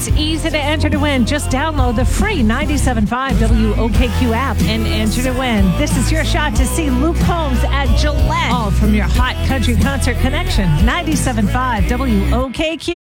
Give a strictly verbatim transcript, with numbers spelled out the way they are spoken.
It's easy to enter to win. Just download the free ninety-seven point five W O K Q app and enter to win. This is your shot to see Luke Combs at Gillette. All from your Hot Country Concert Connection. ninety-seven point five W O K Q.